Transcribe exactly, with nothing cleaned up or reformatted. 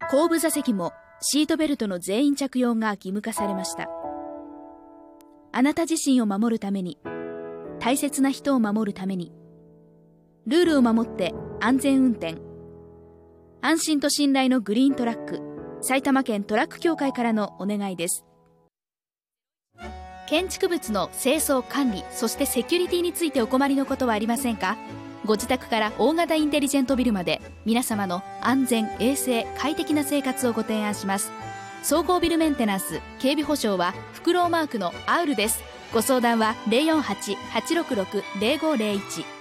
後部座席もシートベルトの全員着用が義務化されました。あなた自身を守るために、大切な人を守るために、ルールを守って安全運転。安心と信頼のグリーントラック、埼玉県トラック協会からのお願いです。建築物の清掃管理、そしてセキュリティについてお困りのことはありませんか？ご自宅から大型インテリジェントビルまで、皆様の安全、衛生、快適な生活をご提案します。総合ビルメンテナンス、警備保障はフクロウマークのアウルです。ご相談は ゼロよんはち はちろくろく ゼロごゼロいち。